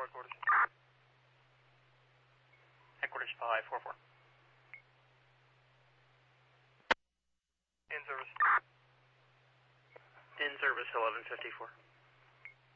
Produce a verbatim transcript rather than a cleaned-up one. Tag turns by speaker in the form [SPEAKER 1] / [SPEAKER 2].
[SPEAKER 1] headquarters. Headquarters five four four. In service. In service eleven fifty-four.